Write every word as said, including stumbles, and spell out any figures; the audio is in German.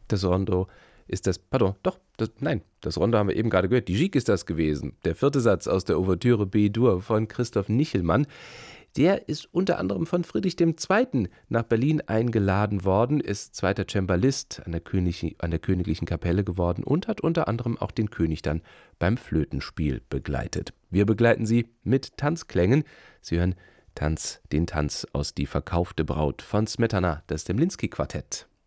Das Rondo ist das, pardon, doch, das, nein, das Rondo haben wir eben gerade gehört. Die Gigue ist das gewesen. Der vierte Satz aus der Ouvertüre B-Dur von Christoph Nichelmann. Der ist unter anderem von Friedrich der Zweite. nach Berlin eingeladen worden, ist zweiter Cembalist an der, König, an der Königlichen Kapelle geworden und hat unter anderem auch den König dann beim Flötenspiel begleitet. Wir begleiten Sie mit Tanzklängen. Sie hören Tanz, den Tanz aus Die verkaufte Braut von Smetana, das Temlinski-Quartett.